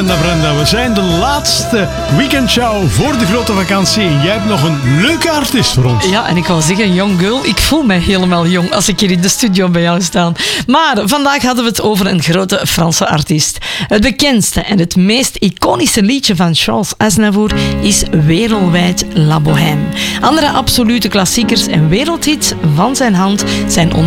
Brenda. We zijn de laatste weekendshow voor de grote vakantie. En jij hebt nog een leuke artiest voor ons. Ja, en ik wil zeggen, young girl, ik voel mij helemaal jong als ik hier in de studio bij jou sta. Maar vandaag hadden we het over een grote Franse artiest. Het bekendste en het meest iconische liedje van Charles Aznavour is wereldwijd La Bohème. Andere absolute klassiekers en wereldhits van zijn hand zijn